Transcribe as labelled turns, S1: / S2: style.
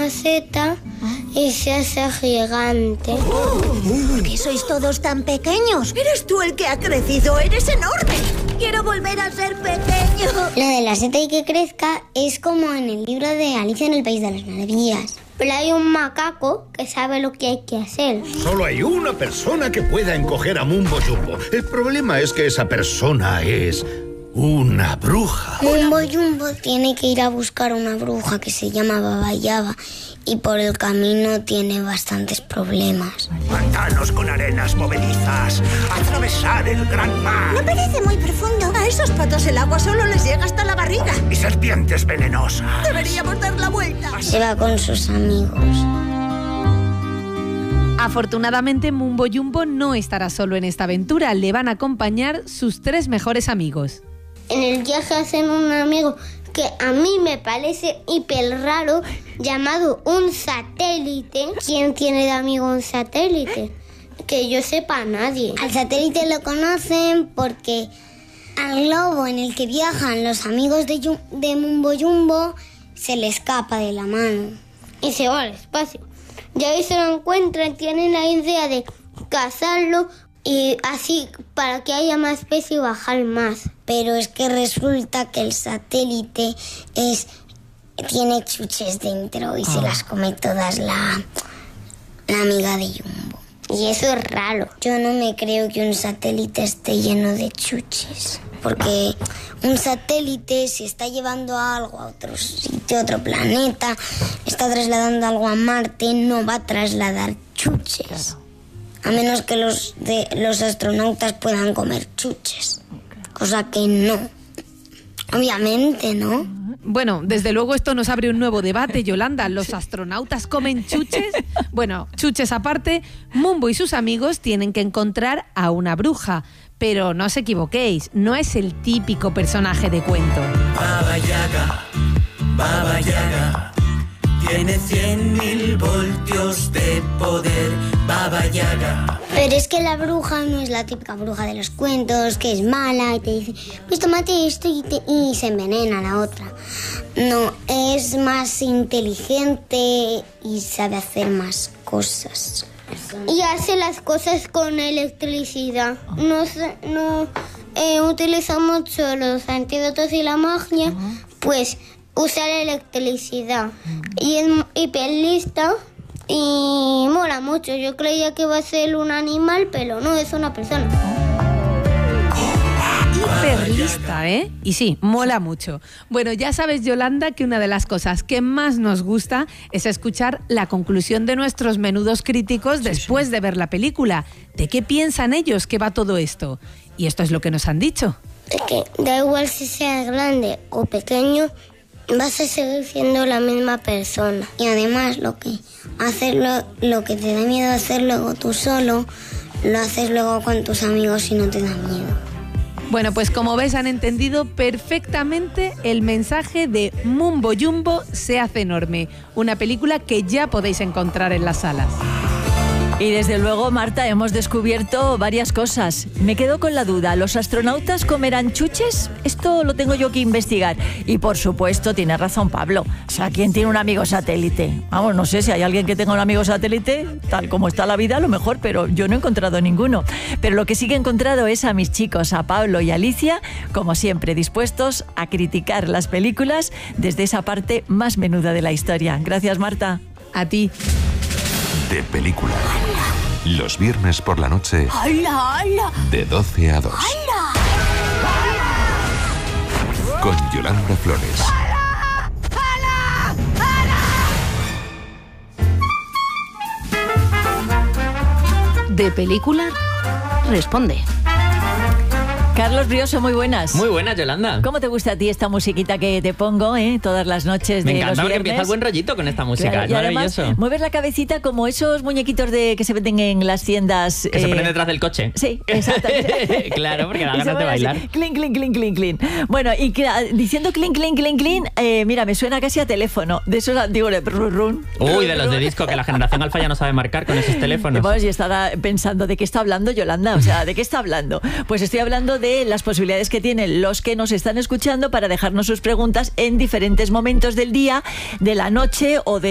S1: maceta y se hace gigante.
S2: ¿Por qué sois todos tan pequeños? Eres tú el que ha crecido, eres enorme. Quiero volver a ser pequeño.
S1: Lo de la seta y que crezca es como en el libro de Alicia en el País de las Maravillas. Pero hay un macaco que sabe lo que hay que hacer.
S3: Solo hay una persona que pueda encoger a Mumbo Jumbo. El problema es que esa persona es una bruja.
S1: Mumbo Jumbo tiene que ir a buscar una bruja que se llama Baba Yaga y por el camino tiene bastantes problemas.
S4: Pantanos con arenas movedizas, atravesar el gran mar.
S2: No parece muy profundo. A esos patos el agua solo les llega hasta la barriga.
S4: Y serpientes venenosas.
S2: Deberíamos dar la vuelta.
S1: Se va con sus amigos.
S5: Afortunadamente, Mumbo Jumbo no estará solo en esta aventura. Le van a acompañar sus 3 mejores amigos.
S1: En el viaje hacen un amigo que a mí me parece hiper raro, llamado un satélite. ¿Quién tiene de amigo un satélite? Que yo sepa, nadie. Al satélite lo conocen porque al globo en el que viajan los amigos de Mumbo Jumbo se le escapa de la mano y se va al espacio. Y ahí se lo encuentran, tienen la idea de cazarlo y así para que haya más peso y bajar más. Pero es que resulta que el satélite tiene chuches dentro y se las come todas la amiga de Jumbo. Y eso es raro. Yo no me creo que un satélite esté lleno de chuches. Porque un satélite, si está llevando algo a otro sitio, a otro planeta, está trasladando algo a Marte, no va a trasladar chuches. A menos que los astronautas puedan comer chuches. Cosa que no. Obviamente, ¿no?
S5: Bueno, desde luego esto nos abre un nuevo debate, Yolanda. ¿Los astronautas comen chuches? Bueno, chuches aparte, Mumbo y sus amigos tienen que encontrar a una bruja. Pero no os equivoquéis, no es el típico personaje de cuento.
S6: Baba Yaga, tiene 100.000 voltios de poder, Baba Yaga.
S1: Pero es que la bruja no es la típica bruja de los cuentos, que es mala y te dice, pues tómate esto y se envenena a la otra. No, es más inteligente y sabe hacer más cosas. Y hace las cosas con electricidad. No utiliza mucho los antídotos y la magia, pues usa la electricidad. Y es hiper lista y mola mucho. Yo creía que iba a ser un animal, pero no, es una persona.
S5: Hiperlista, ¿eh? Y sí, mola mucho. Bueno, ya sabes, Yolanda, que una de las cosas que más nos gusta es escuchar la conclusión de nuestros menudos críticos después de ver la película. ¿De qué piensan ellos que va todo esto? Y esto es lo que nos han dicho.
S1: Que da igual si seas grande o pequeño, vas a seguir siendo la misma persona. Y además lo que te da miedo hacer luego tú solo, lo haces luego con tus amigos y no te da miedo.
S5: Bueno, pues como ves, han entendido perfectamente el mensaje de Mumbo Jumbo se hace enorme. Una película que ya podéis encontrar en las salas.
S7: Y desde luego, Marta, hemos descubierto varias cosas. Me quedo con la duda, ¿los astronautas comerán chuches? Esto lo tengo yo que investigar. Y por supuesto, tiene razón Pablo. O sea, ¿quién tiene un amigo satélite? Vamos, no sé si hay alguien que tenga un amigo satélite, tal como está la vida, a lo mejor, pero yo no he encontrado ninguno. Pero lo que sí que he encontrado es a mis chicos, a Pablo y a Alicia, como siempre, dispuestos a criticar las películas desde esa parte más menuda de la historia. Gracias, Marta.
S5: A ti.
S8: De película. Los viernes por la noche. De 12 a 2. Con Yolanda Flores.
S9: De película, responde.
S7: Carlos Brioso, muy buenas.
S10: Muy buenas, Yolanda.
S7: ¿Cómo te gusta a ti esta musiquita que te pongo todas las noches de los viernes?
S10: Me encanta porque empieza el buen rollito con esta música, claro,
S7: es maravilloso. Además, mueves la cabecita como esos muñequitos que se venden en las tiendas.
S10: Que se ponen detrás del coche.
S7: Sí, exactamente.
S10: Claro, porque da ganas de bailar.
S7: Clink, clink, clink, clink, clink. Bueno, y diciendo clink, clink, clink, clink, mira, me suena casi a teléfono. De esos antiguos de run.
S10: Uy, de los de disco que la generación alfa ya no sabe marcar con esos teléfonos.
S7: Vamos, y estaba pensando, ¿de qué está hablando Yolanda? O sea, ¿de qué está hablando? Pues estoy hablando de las posibilidades que tienen los que nos están escuchando para dejarnos sus preguntas en diferentes momentos del día, de la noche o de